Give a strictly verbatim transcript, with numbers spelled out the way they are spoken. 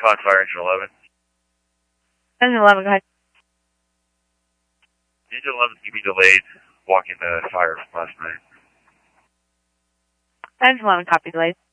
Caught fire engine eleven. Engine eleven, go ahead. Engine eleven can be delayed walking the fire from last night. Engine eleven, copy delayed.